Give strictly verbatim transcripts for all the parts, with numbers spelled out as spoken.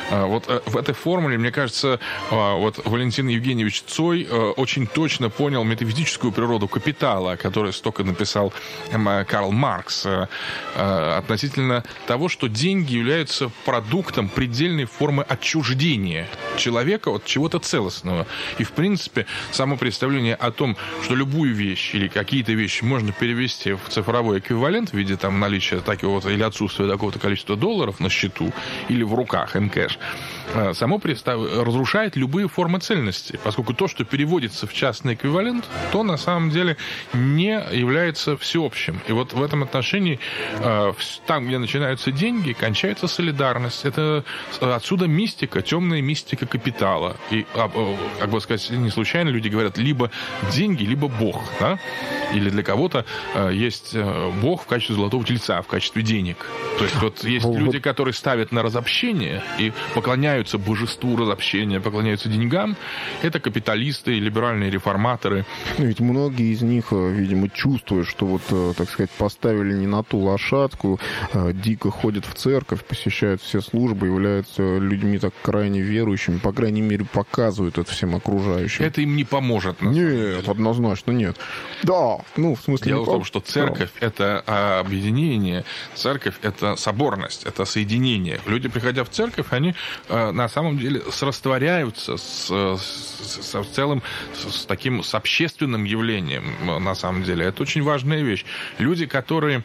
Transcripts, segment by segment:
Вот в этой формуле, мне кажется, вот Валентин Евгеньевич Цой очень точно понял метафизическую природу капитала, которую столько написал Карл Маркс, относительно того, что деньги являются продуктом предельной формы отчуждения человека от чего-то целостного. И, в принципе, само представление о том, что любую вещь или какие-то вещи можно перевести в цифровой эквивалент в виде там, наличия такого-то или отсутствия такого-то количества долларов на счету или в руках, м-кэш, само представ... разрушает любые формы цельности, поскольку то, что переводится в частный эквивалент, то на самом деле не является всеобщим. И вот в этом отношении там, где начинаются деньги, кончается солидарность. Это отсюда мистика, темная мистика капитала. И, как бы сказать, не случайно люди говорят либо деньги, либо Бог. Да? Или для кого-то есть Бог в качестве золотого тельца, в качестве денег. То есть вот есть вот. люди, которые ставят на разобщение и поклоняются божеству разобщения, поклоняются деньгам. Это капиталисты, либеральные реформаторы. Ведь многие из них, видимо, чувствуют, что вот, так сказать, поставили не на ту лошадку, дико ходят в церковь, посещают все службы, являются людьми так крайне верующими, по крайней мере, показывают это всем окружающим. Это им не поможет. Нет, однозначно нет. Да, ну, в смысле... Дело в том, что церковь да. — это объединение, церковь — это соборность, это соединение. Люди, приходя в церковь, они на самом деле срастворяются с, с, с целым, с, с таким, с общественным явлением, на самом деле. Это очень важная вещь. Люди, которые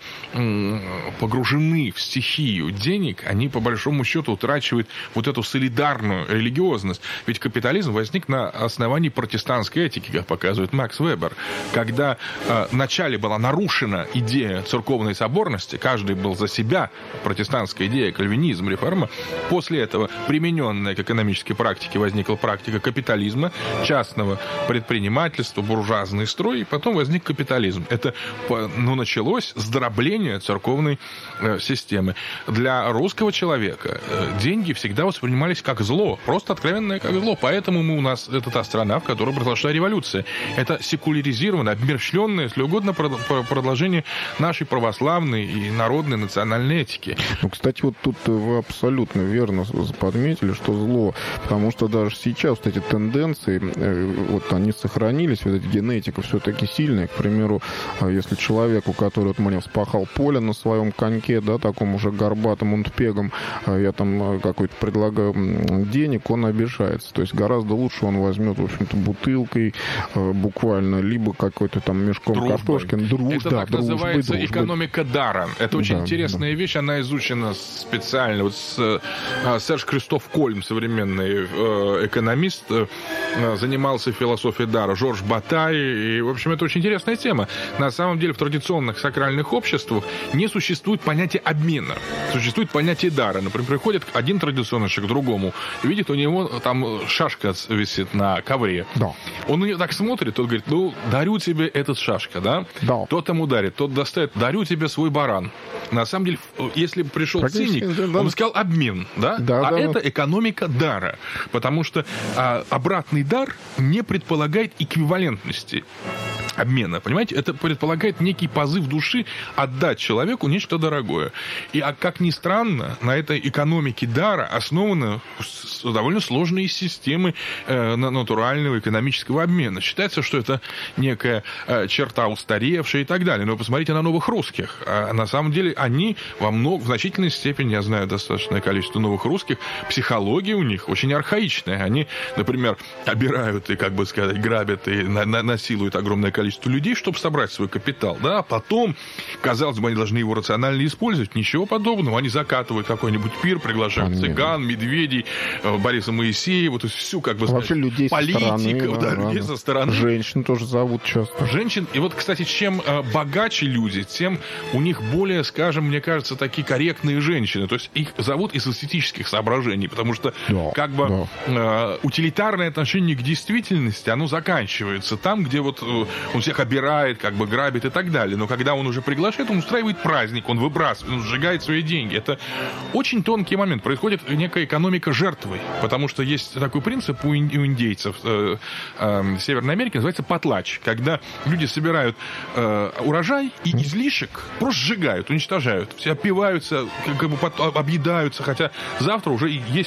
погружены в стихию денег, они, по большому счету, утрачивают вот эту солидарную религиозность. Ведь капитализм возник на основании протестантской этики, как показывает Макс Вебер. Когда э, вначале была нарушена идея церковной соборности, каждый был за себя, протестантская идея, кальвинизм, реформа, после этого, примененная к экономической практике, возникла практика капитализма, частного предпринимательства, буржуазный строй, и потом возник капитализм. Это ну, началось с дробления церковной э, системы. Для русского человека э, деньги всегда воспринимались как зло, просто откровенное как зло. Поэтому мы у нас, это та страна, в которой произошла революция. Это секуляризированное, обмерщенное, если угодно, продолжение нашей православной и народной национальной этики. Ну, кстати, вот тут вы абсолютно верно подметили, что зло, потому что даже сейчас вот эти тенденции, вот они сохранились, вот эта генетика все-таки сильная. К примеру, если человеку, который вот мне вспахал поле на своем коньке, да, таком уже горбатым унтпегом, я там какой-то предлагаю денег, он обижается. То есть гораздо лучше он возьмет, в общем-то, бутылкой буквально, либо какой-то там мешком дружбой. картошки. Друж, это да, так дружбой, называется дружбой. Экономика дара. Это очень да, интересная да. вещь, она изучена специально. Вот с, Серж Кристоф Кольм, современный экономист, занимался философией дара. Жорж Батай. И, в общем, это очень интересная тема. На самом деле, в традиционных сакральных обществах не существует понятия обмена. Существует понятие дара. Например, приходит один традиционный человек к другому, видит, у него там шашка висит на ковре. Да. Он на нее так смотрит, тот говорит, ну, дарю тебе этот шашка, да? Да. Тот ему дарит, тот достает, дарю тебе свой баран. На самом деле, если бы пришел циник, да. он бы сказал обмен, да? Да, а да, это да. экономика дара. Потому что а, обратный дар не предполагает эквивалентности обмена, понимаете? Это предполагает некий позыв души отдать человеку нечто дорогое. И, а как ни странно, на этой экономике дара основаны довольно сложные системы э, натурального экономического обмена. Считается, что это некая э, черта устаревшая и так далее. Но посмотрите на новых русских. А на самом деле они во много, в значительной степени, я знаю достаточное количество новых русских, психология у них очень архаичная. Они, например, обирают и, как бы сказать, грабят и на, на, насилуют огромное количество людей, чтобы собрать свой капитал. Да? А потом, казалось бы, они должны его рационально использовать. Ничего подобного. Они закатывают какой-нибудь пир, приглашают Понятно. цыган, медведей, Бориса Моисеева, то есть всю, как бы сказать, вообще людей политиков, со стороны, да, да, людей да. со стороны. Женщин тоже зовут часто. Женщин. И вот, кстати, чем богаче люди, тем у них более, скажем, мне кажется, такие корректные женщины. То есть их зовут из эстетических соображений, потому что да, как бы да. э, утилитарное отношение к действительности, оно заканчивается там, где вот э, он всех обирает, как бы грабит и так далее. Но когда он уже приглашает, он устраивает праздник, он выбрасывает, он сжигает свои деньги. Это очень тонкий момент. Происходит некая экономика жертвы, потому что есть такой принцип у индейцев э, э, Северной Америки, называется потлач, когда люди собирают э, урожай и излишек просто сжигают, уничтожают. Все опиваются, как бы объедаются, хотя завтра уже есть